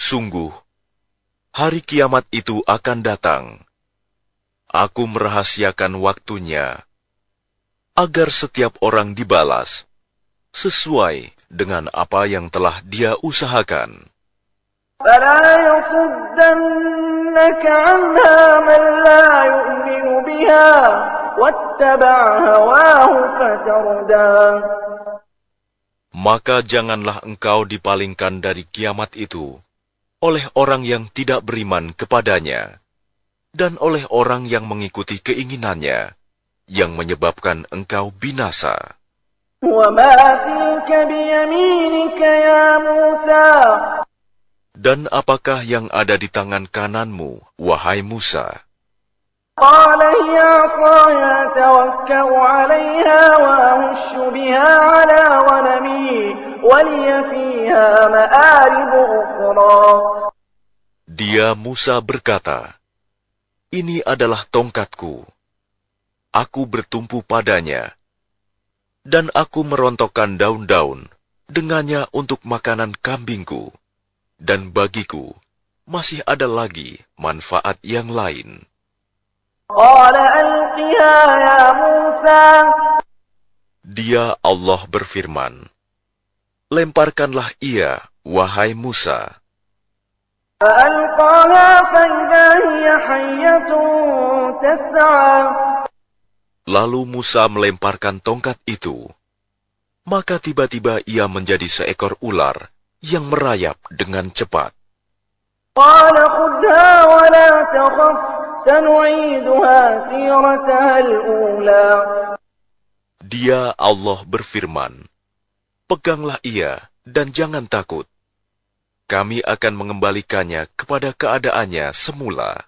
Sungguh, hari kiamat itu akan datang. Aku merahasiakan waktunya, agar setiap orang dibalas sesuai dengan apa yang telah dia usahakan. فلا يصدنك عنها من لا يؤمن بها واتبع هواه فتردى. Maka janganlah engkau dipalingkan dari kiamat itu oleh orang yang tidak beriman kepadanya dan oleh orang yang mengikuti keinginannya yang menyebabkan engkau binasa. وما تلك بيمينك يا موسى. Dan apakah yang ada di tangan kananmu, wahai Musa? قال هي عصاي أتوكأ عليها وأهش بها على غنمي ولي فيها مآرب أخرى. Dia Musa berkata, ini adalah tongkatku. Aku bertumpu padanya, dan aku merontokkan daun-daun dengannya untuk makanan kambingku. Dan bagiku masih ada lagi manfaat yang lain. قال ألقها يا موسى. Dia Allah berfirman, lemparkanlah ia, wahai Musa. فألقاها فإذا هي حية تسعى. Lalu Musa melemparkan tongkat itu. Maka tiba-tiba ia menjadi seekor ular yang merayap dengan cepat. قال خذها ولا تخف سنعيدها سيرتها الأولى. Dia Allah berfirman, peganglah ia dan jangan takut. Kami akan mengembalikannya kepada keadaannya semula.